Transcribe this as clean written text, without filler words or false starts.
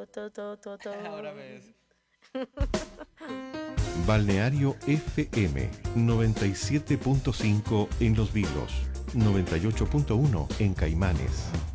Ahora ves. Balneario FM 97.5 en Los Vilos, 98.1 en Caimanes.